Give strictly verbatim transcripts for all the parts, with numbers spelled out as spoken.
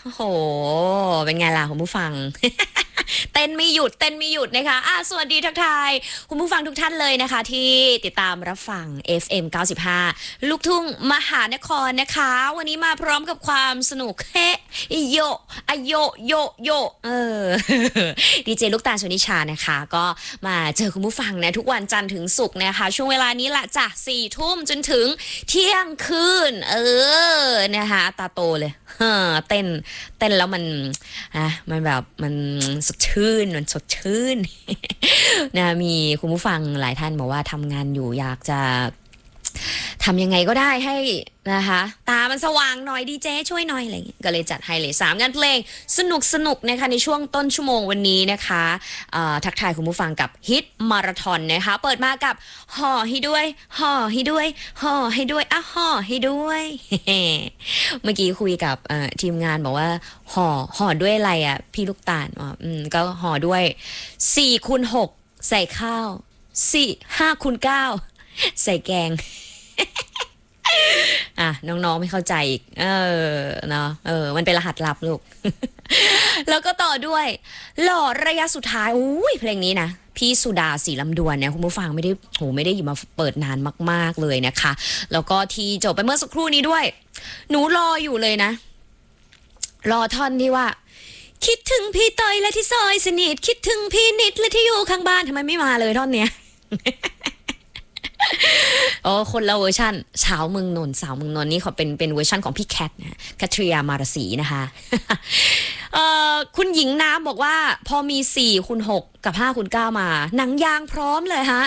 โหเป็นไงล่ะคุณผู้ฟัง เต้นไม่หยุดเต้นไม่หยุดนะคะอ่ะสวัสดีทักทายคุณผู้ฟังทุกท่านเลยนะคะที่ติดตามรับฟัง เอฟ เอ็ม เก้าสิบห้า ลูกทุ่งมหานครนะคะวันนี้มาพร้อมกับความสนุกเฮ้โยอะโยโยโยเออ ดีเจลูกตาลชนิชานะคะก็มาเจอคุณผู้ฟังนะทุกวันจันทร์ถึงศุกร์นะคะช่วงเวลานี้ละจ้ะสี่ทุ่มจนถึงเที่ยงคืนเออนะคะตาโตเลยเฮ้อเต้นเต้นแล้วมันอ่ะมันแบบมันสดชื่นมันสดชื่น นะมีคุณผู้ฟังหลายท่านบอกว่าทำงานอยู่อยากจะทำยังไงก็ได้ให้นะคะตามันสว่างหน่อยดีเจช่วยหน่อยอะไรอย่างเงี้ยก็เลยจัดให้เลยสามงานเพลงสนุกสนุกนะคะในช่วงต้นชั่วโมงวันนี้นะคะทักทายคุณผู้ฟังกับฮิตมาราธอนนะคะเปิดมากับห่อให้ด้วยห่อให้ด้วยห่อให้ด้วยอ่ะห่อให้ด้วย เมื่อกี้คุยกับทีมงานบอกว่าห่อห่อด้วยอะไรอ่ะพี่ลูกตาลอ๋ออืมก็ห่อด้วยสี่คูณหกใส่ข้าวสี่ห้าคูณเก้าใส่แกง อ่ะน้องๆไม่เข้าใจอีกเออเนาะเออมันเป็นรหัสลับลูก แล้วก็ต่อด้วยหล่อระยะสุดท้ายอุ้ยเพลงนี้นะพี่สุดาสีลำดวนเนี่ยคุณผู้ฟังไม่ได้โหไม่ได้หยิบมาเปิดนานมากๆเลยนะคะแล้วก็ที่จบไปเมื่อสักครู่นี้ด้วยหนูรออยู่เลยนะรอท่อนที่ว่าคิดถึงพี่ต้อยและที่ซอยสนิทคิดถึงพี่นิดและที่อยู่ข้างบ้านทำไมไม่มาเลยท่อนเนี้ย โอ้คนละเวอร์ชันสาวเมืองนนท์สาวเมืองนนท์นี่เขาเป็นเป็นเวอร์ชันของพี่แคทนะแคทริยามารสีนะคะ เอ่อคุณหญิงน้ำบอกว่าพอมีสี่คูณหกกับห้าคูณเก้ามาหนังยางพร้อมเลยฮะ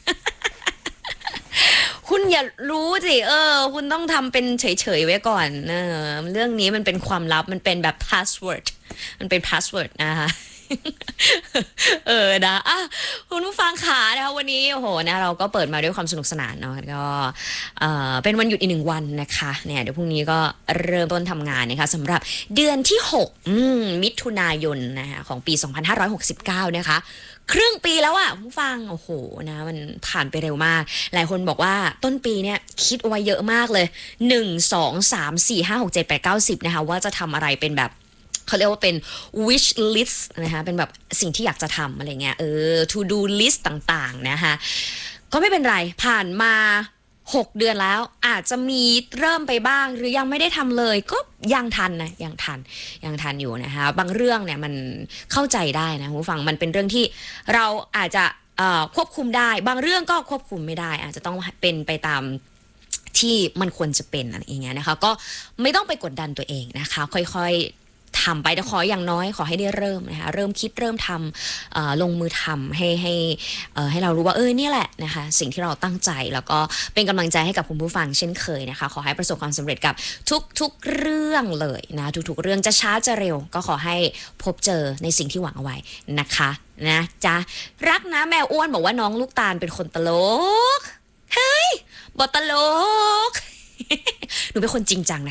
คุณอย่ารู้สิเออคุณต้องทำเป็นเฉยๆไว้ก่อนเออเรื่องนี้มันเป็นความลับมันเป็นแบบพาสเวิร์ดมันเป็นพาสเวิร์ดนะคะ เออนะอ่ะคุณผู้ฟังขานะคะวันนี้โอ้โหนะเราก็เปิดมาด้วยความสนุกสนานเนาะก็เออเป็นวันหยุดอีกหนึ่งวันนะคะเนี่ยเดี๋ยวพรุ่งนี้ก็เริ่มต้นทำงานนะคะสำหรับเดือนที่หกอืมมิถุนายนนะคะของปีสองพันห้าร้อยหกสิบเก้านะคะครึ่งปีแล้วอะผู้ฟังโอ้โหนะมันผ่านไปเร็วมากหลายคนบอกว่าต้นปีเนี่ยคิดเอาไว้เยอะมากเลยหนึ่ง สอง สาม สี่ ห้า หก เจ็ด แปด เก้า สิบนะคะว่าจะทำอะไรเป็นแบบเขาเรียกว่าเป็น wish list นะคะเป็นแบบสิ่งที่อยากจะทำอะไรเงี้ยเออ to do list ต่างๆนะคะก็ไม่เป็นไรผ่านมาหกเดือนแล้วอาจจะมีเริ่มไปบ้างหรือยังไม่ได้ทำเลยก็ยังทันนะยังทันยังทันอยู่นะคะบางเรื่องเนี่ยมันเข้าใจได้นะคุณผู้ฟังมันเป็นเรื่องที่เราอาจจะควบคุมได้บางเรื่องก็ควบคุมไม่ได้อาจจะต้องเป็นไปตามที่มันควรจะเป็นอะไรอย่างเงี้ยนะคะก็ไม่ต้องไปกดดันตัวเองนะคะค่อยๆทำไปแต่ขออย่างน้อยขอให้ได้เริ่มนะคะเริ่มคิดเริ่มทำลงมือทำให้ให้ให้เรารู้ว่าเออเนี่ยแหละนะคะสิ่งที่เราตั้งใจแล้วก็เป็นกำลังใจให้กับคุณผู้ฟังเช่นเคยนะคะขอให้ประสบความสำเร็จกับทุกๆเรื่องเลยนะทุกๆเรื่องจะช้าจะเร็วก็ขอให้พบเจอในสิ่งที่หวังเอาไว้นะคะนะจ๊ะรักนะแมวอ้วนบอกว่าน้องลูกตาลเป็นคนตลกเฮ้ยบอตลก หนูเป็นคนจริงจังนะ